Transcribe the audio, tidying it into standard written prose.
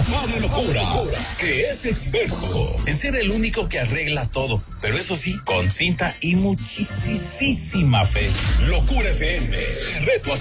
Papá de Locura, que es experto en ser el único que arregla todo, pero eso sí, con cinta y muchísima fe. Locura FM, te reto a